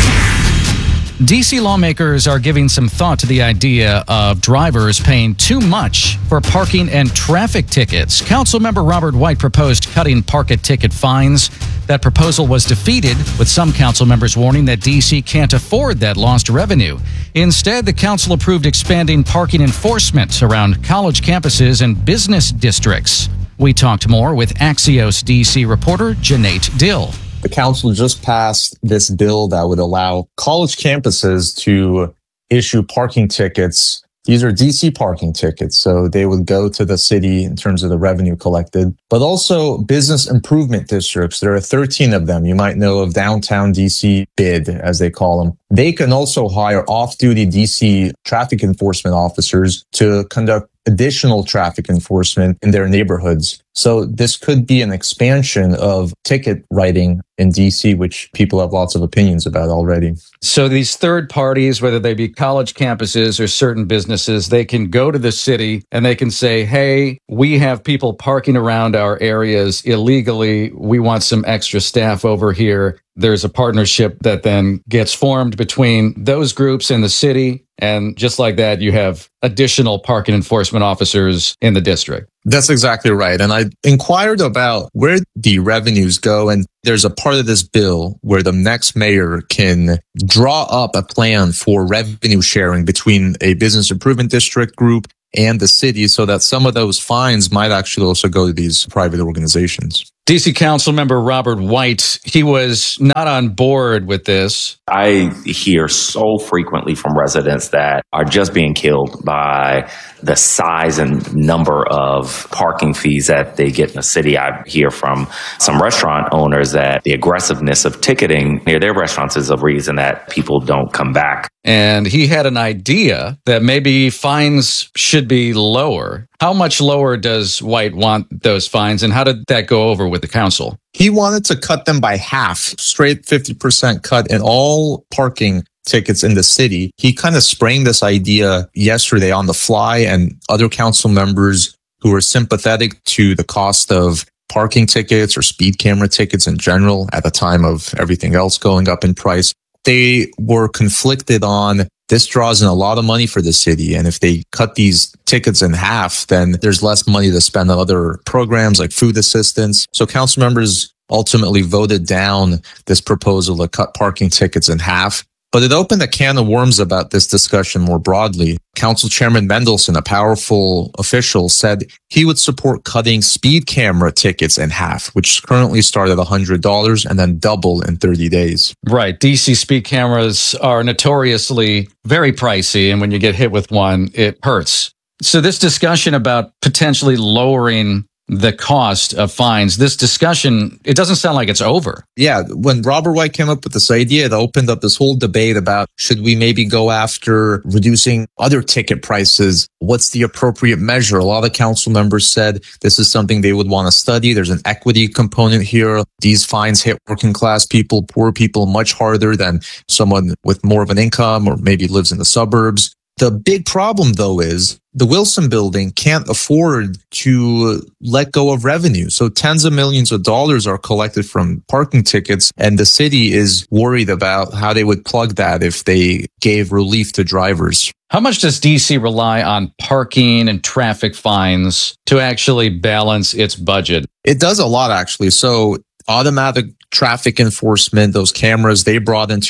D.C. lawmakers are giving some thought to the idea of drivers paying too much for parking and traffic tickets. Councilmember Robert White proposed cutting ticket fines. That proposal was defeated, with some council members warning that D.C. can't afford that lost revenue. Instead, the council approved expanding parking enforcement around college campuses and business districts. We talked more with Axios D.C. reporter Janate Dill. The council just passed this bill that would allow college campuses to issue parking tickets. These are DC parking tickets, so they would go to the city in terms of the revenue collected, but also business improvement districts. There are 13 of them. You might know of downtown DC BID, as they call them. They can also hire off-duty DC traffic enforcement officers to conduct additional traffic enforcement in their neighborhoods. So this could be an expansion of ticket writing in DC, which people have lots of opinions about already. So these third parties, whether they be college campuses or certain businesses, they can go to the city and they can say, hey, we have people parking around our areas illegally. We want some extra staff over here. There's a partnership that then gets formed between those groups and the city. And just like that, you have additional parking enforcement officers in the district. That's exactly right. And I inquired about where the revenues go. And there's a part of this bill where the next mayor can draw up a plan for revenue sharing between a business improvement district group and the city, so that some of those fines might actually also go to these private organizations. DC Councilmember Robert White, he was not on board with this. I hear so frequently from residents that are just being killed by the size and number of parking fees that they get in the city. I hear from some restaurant owners that the aggressiveness of ticketing near their restaurants is a reason that people don't come back. And he had an idea that maybe fines should be lower. How much lower does White want those fines, and how did that go over with the council? He wanted to cut them by half, straight 50% cut in all parking tickets in the city. He kind of sprang this idea yesterday on the fly, and other council members who were sympathetic to the cost of parking tickets or speed camera tickets in general at the time of everything else going up in price, they were conflicted on this draws in a lot of money for the city. And if they cut these tickets in half, then there's less money to spend on other programs like food assistance. So council members ultimately voted down this proposal to cut parking tickets in half. But it opened a can of worms about this discussion more broadly. Council Chairman Mendelson, a powerful official, said he would support cutting speed camera tickets in half, which currently start at $100 and then double in 30 days. Right. DC speed cameras are notoriously very pricey, and when you get hit with one, it hurts. So this discussion about potentially lowering the cost of fines, this discussion, it doesn't sound like it's over. Yeah, when Robert White came up with this idea, it opened up this whole debate about should we maybe go after reducing other ticket prices? What's the appropriate measure? A lot of council members said this is something they would want to study. There's an equity component here. These fines hit working class people, poor people much harder than someone with more of an income or maybe lives in the suburbs. The big problem, though, is the Wilson Building can't afford to let go of revenue. So tens of millions of dollars are collected from parking tickets, and the city is worried about how they would plug that if they gave relief to drivers. How much does DC rely on parking and traffic fines to actually balance its budget? It does a lot, actually. So automatic traffic enforcement, those cameras, they brought in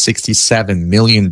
$267 million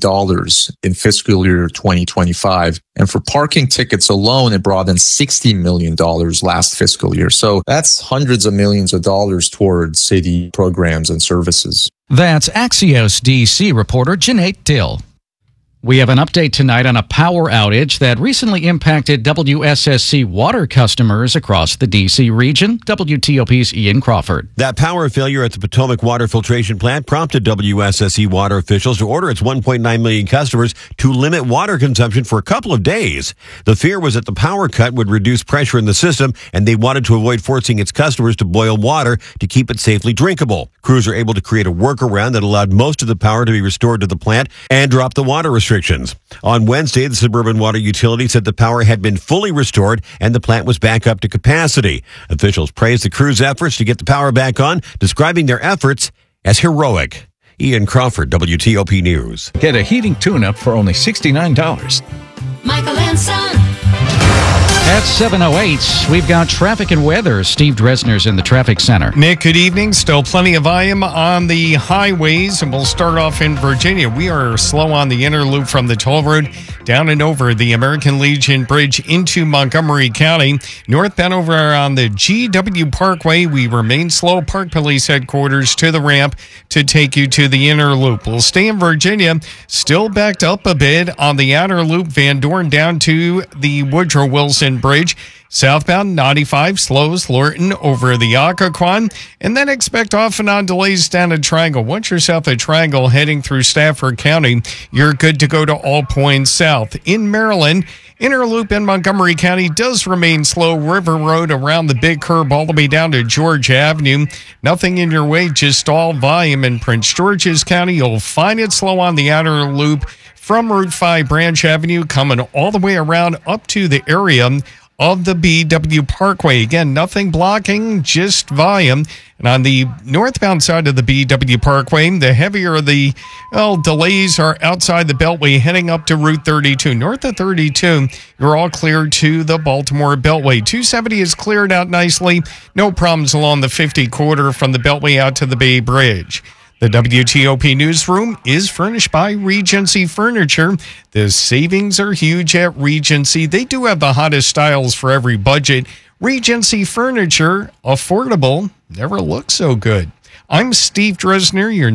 in fiscal year 2025. And for parking tickets alone, it brought in $60 million last fiscal year. So that's hundreds of millions of dollars towards city programs and services. That's Axios DC reporter Janae Dill. We have an update tonight on a power outage that recently impacted WSSC water customers across the D.C. region. WTOP's Ian Crawford. That power failure at the Potomac Water Filtration Plant prompted WSSC water officials to order its 1.9 million customers to limit water consumption for a couple of days. The fear was that the power cut would reduce pressure in the system, and they wanted to avoid forcing its customers to boil water to keep it safely drinkable. Crews were able to create a workaround that allowed most of the power to be restored to the plant and drop the water restrictions. On Wednesday, the Suburban Water Utility said the power had been fully restored and the plant was back up to capacity. Officials praised the crew's efforts to get the power back on, describing their efforts as heroic. Ian Crawford, WTOP News. Get a heating tune-up for only $69. Michael and Son. At 7:08, we've got traffic and weather. Steve Dresner's in the traffic center. Nick, good evening. Still plenty of volume on the highways, and we'll start off in Virginia. We are slow on the inner loop from the toll road down and over the American Legion Bridge into Montgomery County. Northbound over on the GW Parkway, we remain slow. Park Police Headquarters to the ramp to take you to the inner loop. We'll stay in Virginia. Still backed up a bit on the outer loop, Van Dorn down to the Woodrow Wilson Bridge. Southbound 95 slows Lorton over the Occoquan, and then expect off and on delays down at Triangle. Once you're south of Triangle heading through Stafford County, you're good to go to all points south. In Maryland, inner loop in Montgomery County does remain slow. River Road around the big curb all the way down to George Avenue. Nothing in your way, just all volume. In Prince George's County, you'll find it slow on the outer loop from Route 5 Branch Avenue, coming all the way around up to the area of the BW Parkway. Again, nothing blocking, just volume. And on the northbound side of the BW Parkway, the heavier the delays are outside the Beltway heading up to Route 32. North of 32, you're all clear to the Baltimore Beltway. 270 is cleared out nicely. No problems along the 50 corridor from the Beltway out to the Bay Bridge. The WTOP newsroom is furnished by Regency Furniture. The savings are huge at Regency. They do have the hottest styles for every budget. Regency Furniture, affordable, never looks so good. I'm Steve Dresner, your